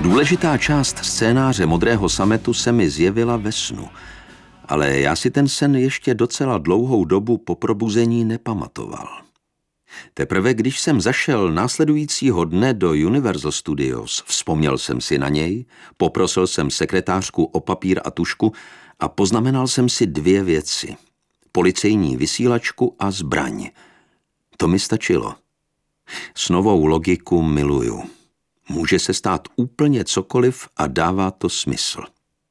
Důležitá část scénáře Modrého sametu se mi zjevila ve snu, ale já si ten sen ještě docela dlouhou dobu po probuzení nepamatoval. Teprve když jsem zašel následujícího dne do Universal Studios, vzpomněl jsem si na něj, poprosil jsem sekretářku o papír a tužku a poznamenal jsem si 2 věci. Policejní vysílačku a zbraň. To mi stačilo. Snovou logiku miluju. Může se stát úplně cokoliv a dává to smysl.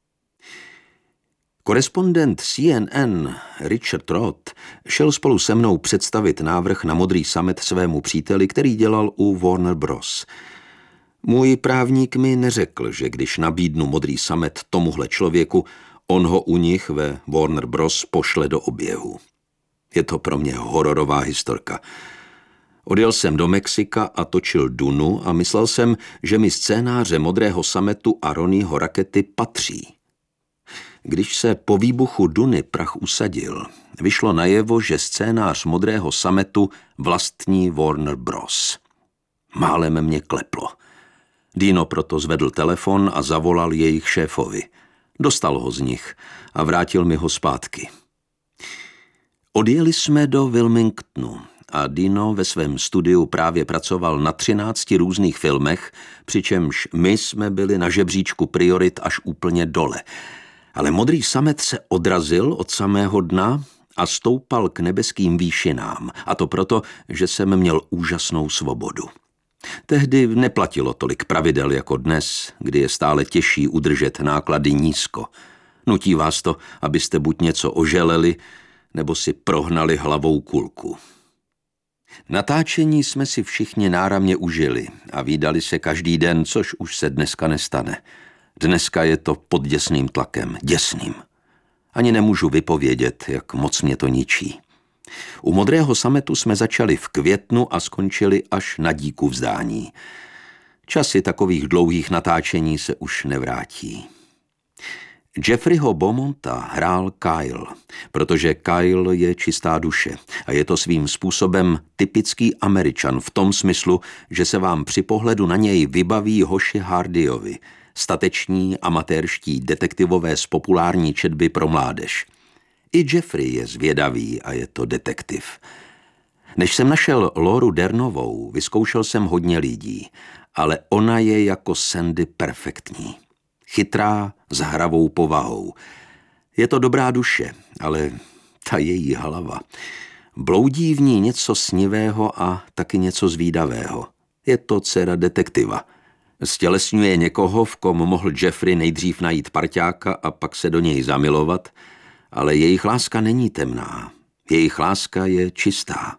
Korespondent CNN Richard Roth šel spolu se mnou představit návrh na Modrý samet svému příteli, který dělal u Warner Bros. Můj právník mi neřekl, že když nabídnu Modrý samet tomuhle člověku, on ho u nich ve Warner Bros. Pošle do oběhu. Je to pro mě hororová historka. Odjel jsem do Mexika a točil Dunu a myslel jsem, že mi scénáře Modrého sametu a Ronnieho rakety patří. Když se po výbuchu Duny prach usadil, vyšlo najevo, že scénář Modrého sametu vlastní Warner Bros. Málem mě kleplo. Dino proto zvedl telefon a zavolal jejich šéfovi. Dostal ho z nich a vrátil mi ho zpátky. Odjeli jsme do Wilmingtonu a Dino ve svém studiu právě pracoval na 13 různých filmech, přičemž my jsme byli na žebříčku priorit až úplně dole. Ale Modrý samet se odrazil od samého dna a stoupal k nebeským výšinám, a to proto, že jsem měl úžasnou svobodu. Tehdy neplatilo tolik pravidel jako dnes, kdy je stále těžší udržet náklady nízko. Nutí vás to, abyste buď něco oželeli, nebo si prohnali hlavou kulku. Natáčení jsme si všichni náramně užili a vídali se každý den, což už se dneska nestane. Dneska je to pod děsným tlakem, děsným. Ani nemůžu vypovědět, jak moc mě to ničí. U Modrého sametu jsme začali v květnu a skončili až na díku vzdání. Časy takových dlouhých natáčení se už nevrátí. Jeffreyho Beaumonta hrál Kyle, protože Kyle je čistá duše a je to svým způsobem typický Američan v tom smyslu, že se vám při pohledu na něj vybaví hoši Hardyovi, stateční amatérští detektivové z populární četby pro mládež. I Jeffrey je zvědavý a je to detektiv. Než jsem našel Lauru Dernovou, vyzkoušel jsem hodně lidí, ale ona je jako Sandy perfektní. Chytrá, s hravou povahou. Je to dobrá duše, ale ta její hlava. Bloudí v ní něco snivého a taky něco zvídavého. Je to dcera detektiva. Stělesňuje někoho, v kom mohl Jeffrey nejdřív najít parťáka a pak se do něj zamilovat, ale jejich láska není temná. Jejich láska je čistá.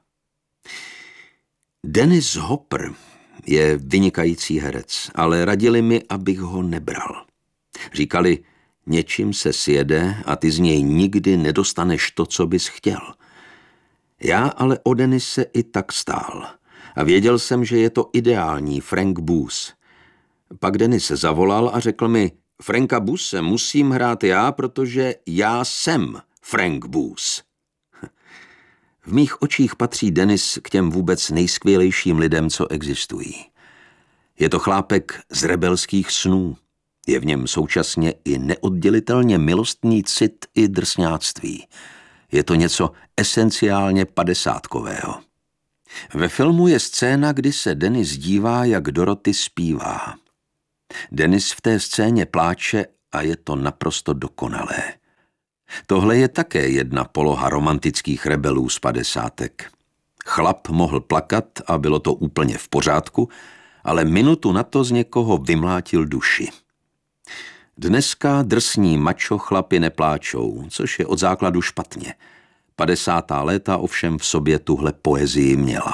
Dennis Hopper je vynikající herec, ale radili mi, abych ho nebral. Říkali, něčím se sjede a ty z něj nikdy nedostaneš to, co bys chtěl. Já ale o Denise i tak stál a věděl jsem, že je to ideální Frank Booth. Pak Dennis zavolal a řekl mi, Franka Boothe musím hrát já, protože já jsem Frank Booth. V mých očích patří Dennis k těm vůbec nejskvělejším lidem, co existují. Je to chlápek z rebelských snů. Je v něm současně i neoddělitelně milostný cit i drsňáctví. Je to něco esenciálně padesátkového. Ve filmu je scéna, kdy se Dennis dívá, jak Dorothy zpívá. Dennis v té scéně pláče a je to naprosto dokonalé. Tohle je také jedna poloha romantických rebelů z padesátek. Chlap mohl plakat a bylo to úplně v pořádku, ale minutu na to z někoho vymlátil duši. Dneska drsní mačo chlapi nepláčou, což je od základu špatně. 50. léta ovšem v sobě tuhle poezii měla.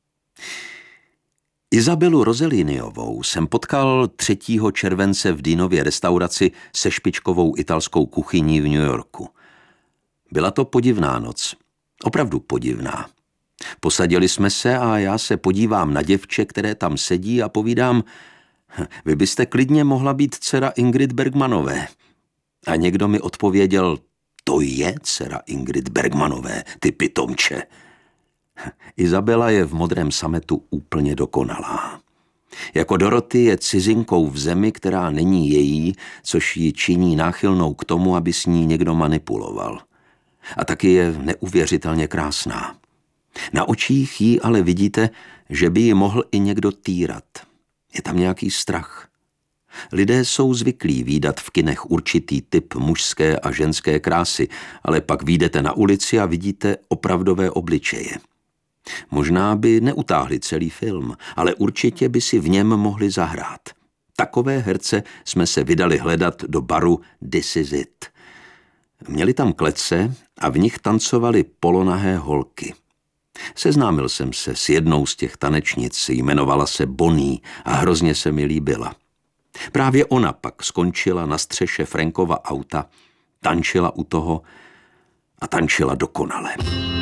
Izabelu Rosselliniovou jsem potkal 3. července v Dinově restauraci se špičkovou italskou kuchyní v New Yorku. Byla to podivná noc. Opravdu podivná. Posadili jsme se a já se podívám na děvče, které tam sedí a povídám, vy byste klidně mohla být dcera Ingrid Bergmanové. A někdo mi odpověděl, to je dcera Ingrid Bergmanové, ty pitomče. Izabela je v Modrém sametu úplně dokonalá. Jako Dorothy je cizinkou v zemi, která není její, což ji činí náchylnou k tomu, aby s ní někdo manipuloval. A taky je neuvěřitelně krásná. Na očích jí ale vidíte, že by ji mohl i někdo týrat. Je tam nějaký strach. Lidé jsou zvyklí vídat v kinech určitý typ mužské a ženské krásy, ale pak vyjdete na ulici a vidíte opravdové obličeje. Možná by neutáhli celý film, ale určitě by si v něm mohli zahrát. Takové herce jsme se vydali hledat do baru This Is It. Měli tam klece a v nich tancovaly polonahé holky. Seznámil jsem se s jednou z těch tanečnic, jmenovala se Bonnie a hrozně se mi líbila. Právě ona pak skončila na střeše Frankova auta, tančila u toho a tančila dokonale.